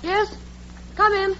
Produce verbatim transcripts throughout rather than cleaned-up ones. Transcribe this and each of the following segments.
Yes? Come in.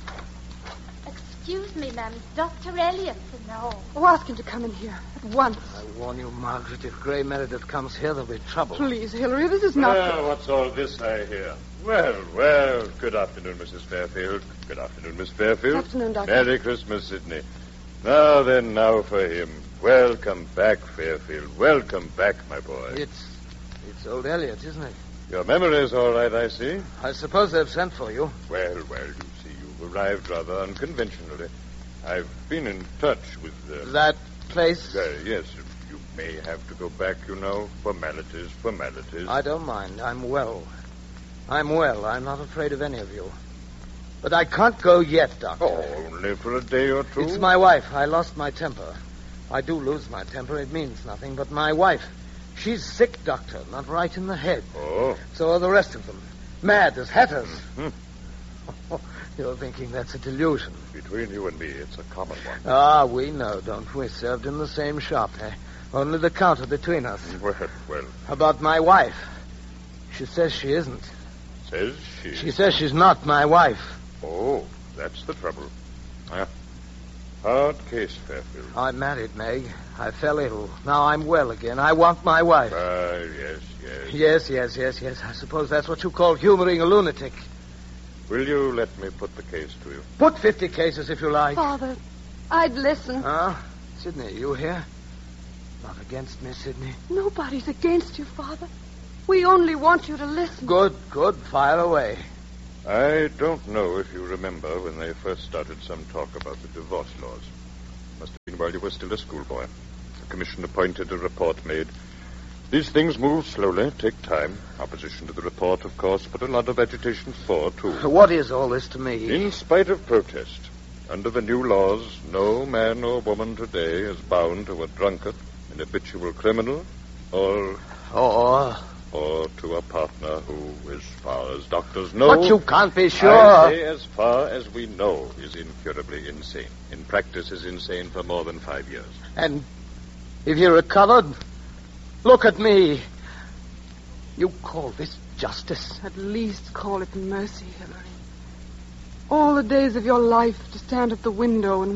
Excuse me, ma'am. Doctor Elliot's in the hall. Oh, ask him to come in here at once. I warn you, Margaret, if Gray Meredith comes here, there'll be trouble. Please, Hillary, this is not... Well, what's all this I hear? Well, well, good afternoon, Missus Fairfield. Good afternoon, Miss Fairfield. Good afternoon, Doctor. Merry Christmas, Sidney. Now then, now for him. Welcome back, Fairfield. Welcome back, my boy. It's it's old Elliot, isn't it? Your memory's all right, I see. I suppose they've sent for you. Well, well, you see, you've arrived rather unconventionally. I've been in touch with... Uh, That place? Uh, yes, you may have to go back, you know. Formalities, formalities. I don't mind. I'm well. I'm well. I'm not afraid of any of you. But I can't go yet, Doctor. Oh, only for a day or two? It's my wife. I lost my temper. I do lose my temper. It means nothing. But my wife, she's sick, Doctor. Not right in the head. Oh. So are the rest of them. Mad as hatters. Mm-hmm. You're thinking that's a delusion. Between you and me, it's a common one. Ah, we know, don't we? Served in the same shop, eh? Only the counter between us. Well, well. About my wife. She says she isn't. Says she? She says she's not my wife. Oh, that's the trouble. Yeah. Hard case, Fairfield. I'm married, Meg. I fell ill. Now I'm well again. I want my wife. Ah, yes, yes. Yes, yes, yes, yes. I suppose that's what you call humoring a lunatic. Will you let me put the case to you? Put fifty cases if you like. Father, I'd listen. Huh? Sidney, you here? Not against me, Sidney. Nobody's against you, Father. We only want you to listen. Good, good. Fire away. I don't know if you remember when they first started some talk about the divorce laws. Must have been while you were still a schoolboy. A commission appointed, a report made. These things move slowly, take time. Opposition to the report, of course, but a lot of agitation for, too. What is all this to me? In spite of protest, under the new laws, no man or woman today is bound to a drunkard, an habitual criminal, or... Or... or to a partner who, as far as doctors know... But you can't be sure. I say as far as we know is incurably insane. In practice is insane for more than five years. And if he recovered... Look at me. You call this justice? At least call it mercy, Hillary. All the days of your life to stand at the window and